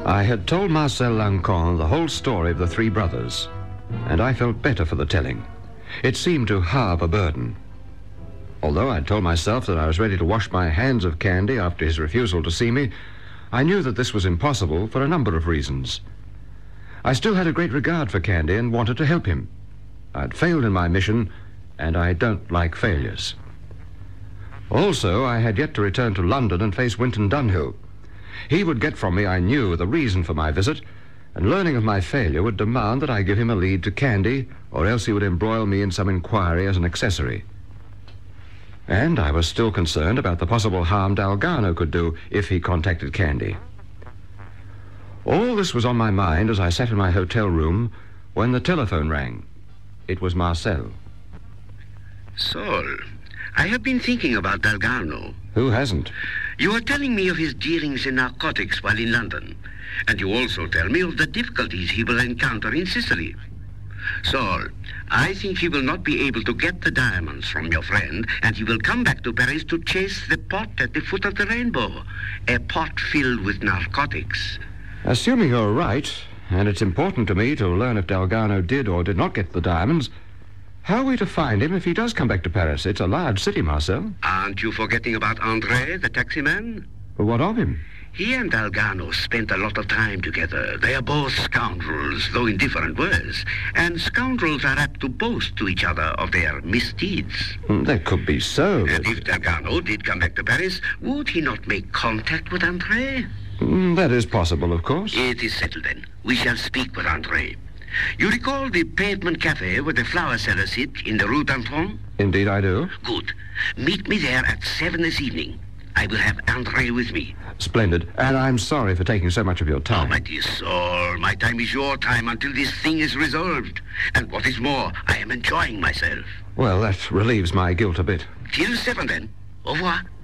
I had told Marcel Lancan the whole story of the three brothers, and I felt better for the telling. It seemed to halve a burden. Although I'd told myself that I was ready to wash my hands of Candy after his refusal to see me, I knew that this was impossible for a number of reasons. I still had a great regard for Candy and wanted to help him. I'd failed in my mission, and I don't like failures. Also, I had yet to return to London and face Winton Dunhill. He would get from me, I knew, the reason for my visit, and learning of my failure would demand that I give him a lead to Candy, or else he would embroil me in some inquiry as an accessory. And I was still concerned about the possible harm Dalgarno could do if he contacted Candy. All this was on my mind as I sat in my hotel room when the telephone rang. It was Marcel. Saul, I have been thinking about Dalgarno. Who hasn't? You are telling me of his dealings in narcotics while in London, and you also tell me of the difficulties he will encounter in Sicily. Saul, I think he will not be able to get the diamonds from your friend, and he will come back to Paris to chase the pot at the foot of the rainbow, a pot filled with narcotics. Assuming you're right, and it's important to me to learn if Dalgarno did or did not get the diamonds, how are we to find him if he does come back to Paris? It's a large city, Marcel. Aren't you forgetting about André, the taxi man? But what of him? He and Dalgarno spent a lot of time together. They are both scoundrels, though in different ways. And scoundrels are apt to boast to each other of their misdeeds. That could be so. And if Dalgarno did come back to Paris, would he not make contact with André? That is possible, of course. It is settled then. We shall speak with André. You recall the pavement cafe where the flower sellers sit in the Rue d'Antoine? Indeed I do. Good. Meet me there at 7 this evening. I will have André with me. Splendid. And I'm sorry for taking so much of your time. Oh, my dear Saul, my time is your time until this thing is resolved. And what is more, I am enjoying myself. Well, that relieves my guilt a bit. Till 7 then. Au revoir.